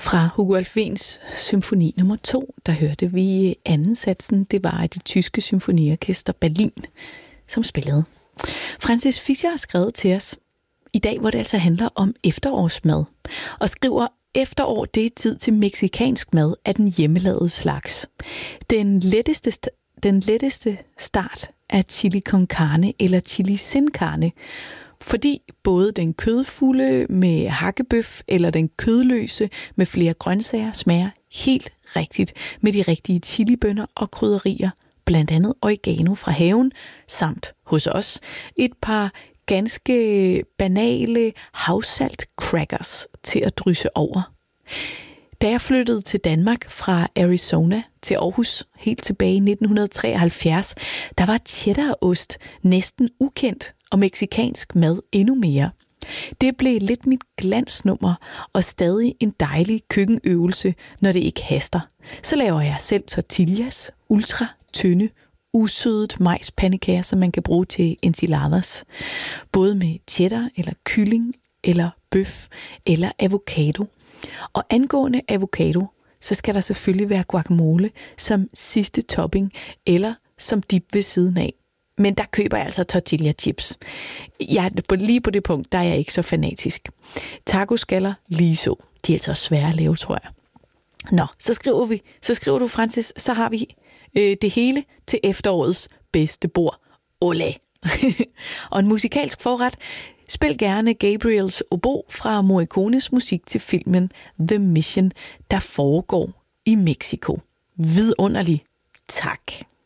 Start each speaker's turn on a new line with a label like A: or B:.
A: Fra Hugo Alfvéns symfoni nummer 2, der hørte vi anden satsen. Det var det tyske symfoniorkester Berlin, som spillede. Francis Fischer har skrevet til os i dag, hvor det altså handler om efterårsmad, og skriver: efterår, det er tid til mexikansk mad af den hjemmelavede slags. Den letteste start er chili con carne eller chili sin carne, fordi både den kødfulde med hakkebøf eller den kødløse med flere grøntsager smager helt rigtigt med de rigtige chilibønner og krydderier, blandt andet oregano fra haven, samt hos os et par ganske banale havsalt crackers til at drysse over. Da jeg flyttede til Danmark fra Arizona til Aarhus helt tilbage i 1973, der var cheddarost næsten ukendt, og mexikansk mad endnu mere. Det blev lidt mit glansnummer og stadig en dejlig køkkenøvelse, når det ikke haster. Så laver jeg selv tortillas, ultra tynde, usødet majspandekager, som man kan bruge til enchiladas. Både med cheddar eller kylling eller bøf eller avocado. Og angående avocado, så skal der selvfølgelig være guacamole som sidste topping eller som dip ved siden af. Men der køber jeg altså tortilla chips. Lige på det punkt, der er jeg ikke så fanatisk. Tacoskaller lige så. De er altså svære at lave, tror jeg. Nå, så skriver du, Francis, så har vi det hele til efterårets bedste bord. Olé! Og en musikalsk forret. Spil gerne Gabriels obo fra Morricones musik til filmen The Mission, der foregår i Mexico. Vidunderlig. Tak.